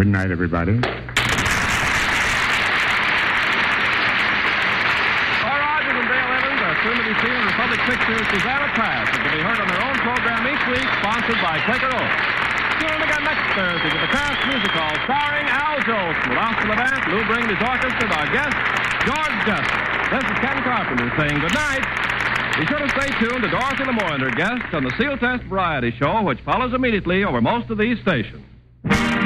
Good night, everybody. Soon to be seen in Republic Pictures' Susanna Pass, and to be heard on their own program each week, sponsored by Quaker Oats. Tune in again next Thursday to the Cast Music Hall, starring Al Jolson, with Oscar Levant, Lou Bringley's orchestra, and our guest, George Jessup. This is Ken Carpenter saying good night. Be sure to stay tuned to Dorothy Lamour and her guests on the Seal Test Variety Show, which follows immediately over most of these stations.